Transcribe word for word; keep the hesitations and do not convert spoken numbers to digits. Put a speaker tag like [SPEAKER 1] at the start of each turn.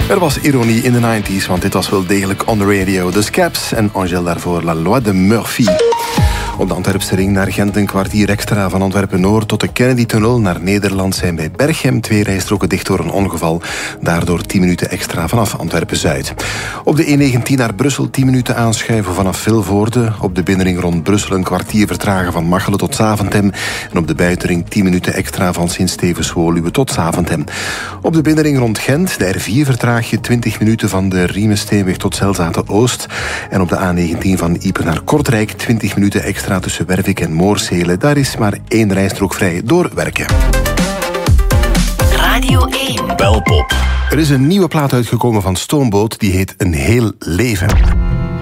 [SPEAKER 1] Er was ironie in de negentig, want dit was wel degelijk on the radio. De Scaps en Angèle daarvoor La Loi de Murphy. Op de Antwerpse ring naar Gent een kwartier extra. Van Antwerpen-Noord tot de Kennedy-tunnel naar Nederland zijn bij Berchem twee rijstroken dicht door een ongeval. Daardoor tien minuten extra vanaf Antwerpen-Zuid. Op de E negentien naar Brussel tien minuten aanschuiven vanaf Vilvoorde. Op de binnenring rond Brussel een kwartier vertragen van Machelen tot Zaventem. En op de buitenring tien minuten extra van Sint-Stevens-Woluwe tot Zaventem. Op de binnenring rond Gent, de R vier, vertraag je twintig minuten van de Riemensteenweg tot Zelzaten-Oost. En op de A negentien van Ieper naar Kortrijk twintig minuten extra tussen Wervik en Moorsele. Daar is maar één rijstrook vrij door Werken.
[SPEAKER 2] Radio één.
[SPEAKER 3] Belpop.
[SPEAKER 1] Er is een nieuwe plaat uitgekomen van Stoomboot, die heet Een Heel Leven.